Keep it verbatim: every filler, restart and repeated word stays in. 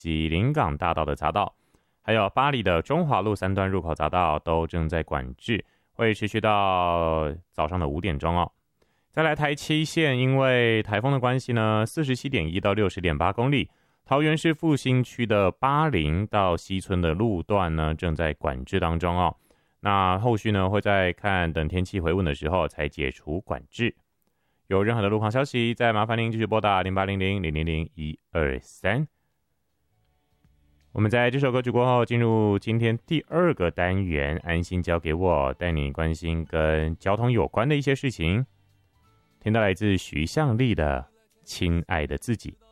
及临港大道的匝道，还有巴黎的中华路三段入口匝道都正在管制，会持续到早上的五点钟哦。再来台七线，因为台风的关系呢， 四十七点一 到 六十点八 公里，桃园市复兴区的八零到西村的路段呢正在管制当中哦。那后续呢会在看等天气回稳的时候才解除管制。有任何的路况消息，再麻烦您继续拨打零八零零零零零一二三。我们在这首歌曲过后，进入今天第二个单元，安心交给我，带你关心跟交通有关的一些事情。听到来自徐向丽的《亲爱的自己》。